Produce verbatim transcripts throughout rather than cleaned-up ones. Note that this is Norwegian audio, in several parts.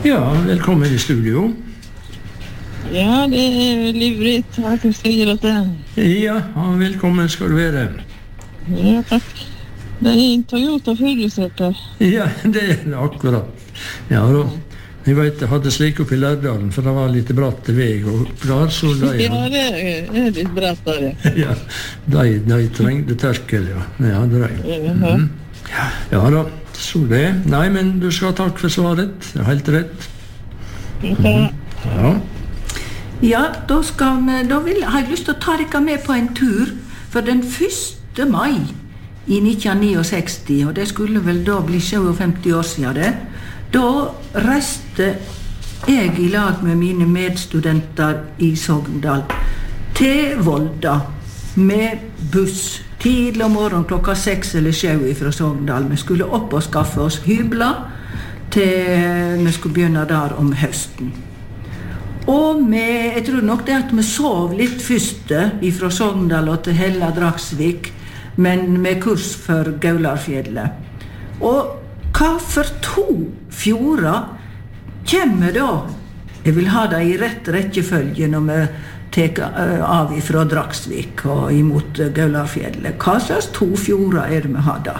Ja, velkommen i studio. Ja, det er livrigt. Jeg kan si det. Ja, velkommen skal du være. Ja, takk. Det er en Toyota Furuseter. Ja, det er det akkurat. Ja, da. Jeg vet, jeg hadde slik opp i Lærdalen, for det var litt bratt vei og der, så de... Ja, det er litt bratt der. Ja, de, de trengte terkel, ja. Ja, de. Mm. Ja da, så det. Nei, men du skal ha takk for svaret. Det er helt rett. Mm. Ja. Ja, da, skal vi, da vil, har jeg lyst til å ta dere med på en tur for den første mai i nitten sekstini, og det skulle vel da bli femtisju år siden det. Da reiste jeg i lag med mine medstudenter i Sogndal til Volda med buss tidlig om morgenen klokka seks eller sju fra Sogndal. Vi skulle opp og skaffe oss hybler til vi skulle begynne der om høsten. Og vi, jeg tror nok det at vi sov litt først fra Sogndal og til Hella Dragsvik, men med kurs for Gaularfjellet. Og hva for to fjorder kommer da? Jeg vil ha det i rett rekkefølge når vi tek av fra Dragsvik og imot Gaularfjellet. Hva slags to fjorder er det vi har da?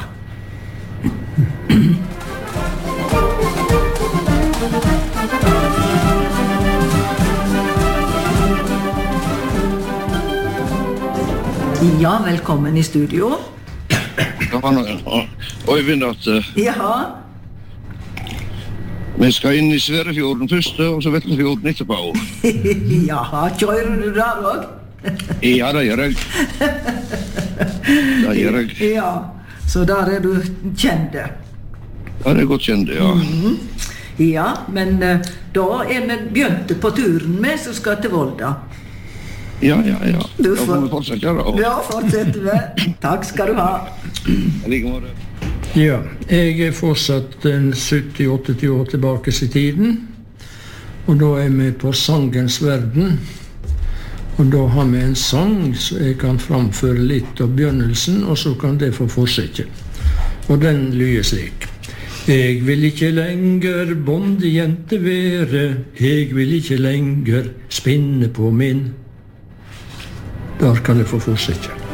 Ja, velkommen i studio. Øyvind at ja. Vi skal inn i Sverrefjorden først, og så Vetlefjorden etterpå. Ja, kjører du der også? Ja, det gjør jeg. Det gjør jeg. Ja, så der er du kjent. Ja, det er godt kjent, ja. Mm-hmm. Ja, men uh, da er vi begynte på turen med som skal til Volda. Ja, ja, ja. Du da får vi fortsette da. Ja, fortsette vi. Takk skal du ha. Like måte. Ja, jeg er fortsatt sytti åtti år tilbake i tiden, og da er vi på sangens verden, og da har vi en sang så jeg kan framføre litt av begynnelsen, og så kan det få fortsette. Og den lyder slik. Jeg vil ikke lenger bondejente være, jeg vil ikke lenger spinne på min. Der kan det få fortsette.